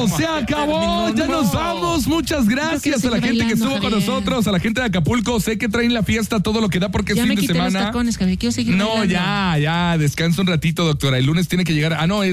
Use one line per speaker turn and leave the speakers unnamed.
se acabó, ya nos vamos. Muchas gracias a la gente que estuvo con nosotros, a la gente de Acapulco. Sé que traen la fiesta, todo lo que da porque es fin de semana.
Los tacones, Javier, quiero seguir
No,
bailando.
ya, descansa un ratito, doctora. El lunes tiene que llegar. No, es